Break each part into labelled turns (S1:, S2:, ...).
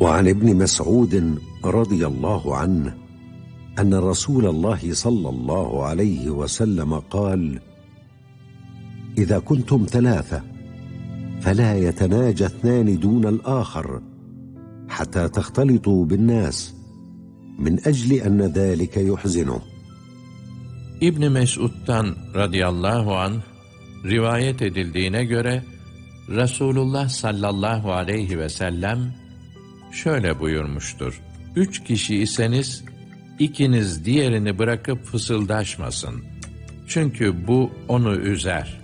S1: وعن ابن مسعود رضي الله عنه أن رسول الله صلى الله عليه وسلم قال: إذا كنتم ثلاثة فلا يتناجى اثنان دون الآخر حتى تختلطوا بالناس من أجل أن ذلك يحزنه.
S2: İbn Mesud'dan radıyallahu anh rivayet edildiğine göre Resulullah sallallahu aleyhi ve sellem şöyle buyurmuştur: 3 kişi iseniz ikiniz diğerini bırakıp fısıldaşmasın. Çünkü bu onu üzer.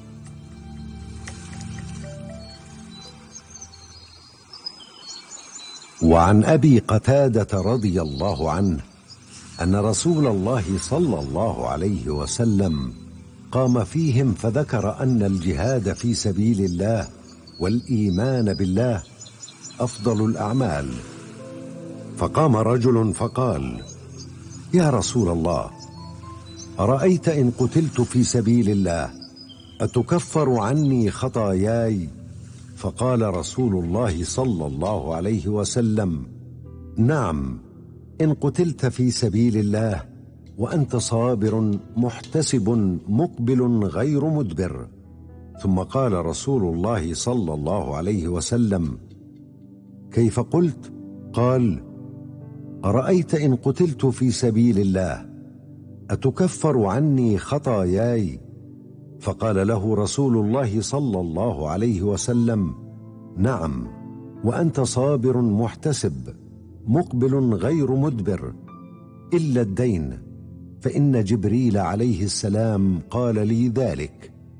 S1: وعن أبي قتادة رضي الله عنه أن رسول الله صلى الله عليه وسلم قام فيهم فذكر أن الجهاد في سبيل الله والإيمان بالله أفضل الأعمال، فقام رجل فقال: يا رسول الله، أرأيت إن قتلت في سبيل الله أتكفر عني خطاياي؟ فقال رسول الله صلى الله عليه وسلم: نعم، إن قتلت في سبيل الله وأنت صابر محتسب مقبل غير مدبر. ثم قال رسول الله صلى الله عليه وسلم: كيف قلت؟ قال: أرأيت إن قتلت في سبيل الله أتكفر عني خطاياي؟ فقال له رسول الله صلى الله عليه وسلم: نعم، وأنت صابر محتسب مقبل غير مدبر إلا الدين، فإن جبريل عليه السلام قال لي ذلك.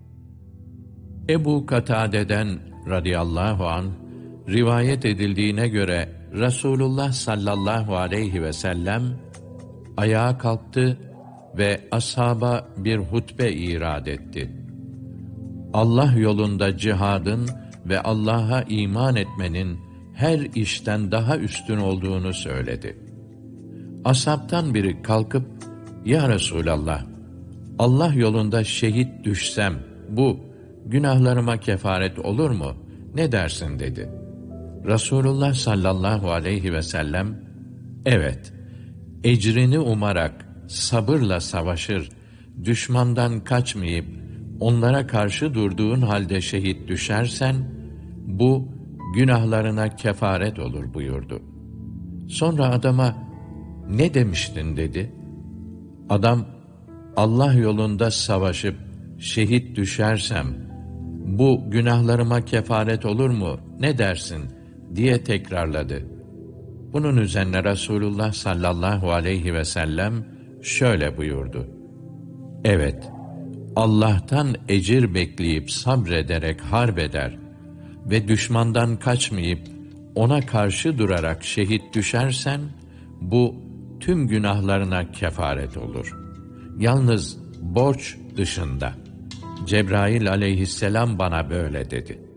S2: Ebu Katade'den radıyallahu anh rivayet edildiğine göre Resulullah sallallahu aleyhi ve sellem ayağa kalktı ve ashaba bir hutbe irad etti. Allah yolunda cihadın ve Allah'a iman etmenin her işten daha üstün olduğunu söyledi. Ashabtan biri kalkıp, "Ya Resulallah, Allah yolunda şehit düşsem bu günahlarıma kefaret olur mu? Ne dersin?" dedi. Resulullah sallallahu aleyhi ve sellem, "Evet, ecrini umarak sabırla savaşır, düşmandan kaçmayıp onlara karşı durduğun halde şehit düşersen, bu günahlarına kefaret olur," buyurdu. Sonra adama, "Ne demiştin?" dedi. Adam, "Allah yolunda savaşıp şehit düşersem, bu günahlarıma kefaret olur mu, ne dersin?" diye tekrarladı. Bunun üzerine Resulullah sallallahu aleyhi ve sellem şöyle buyurdu: "Evet, Allah'tan ecir bekleyip sabrederek harbeder ve düşmandan kaçmayıp ona karşı durarak şehit düşersen, bu tüm günahlarına kefaret olur. Yalnız borç dışında. Cebrail aleyhisselam bana böyle dedi."